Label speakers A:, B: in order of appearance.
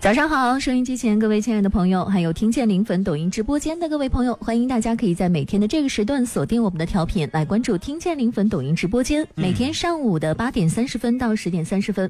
A: 早上好，收音机前各位亲爱的朋友，还有听见零粉抖音直播间的各位朋友，欢迎大家可以在每天的这个时段锁定我们的调频，来关注听见零粉抖音直播间。每天上午的8点30分到10点30分，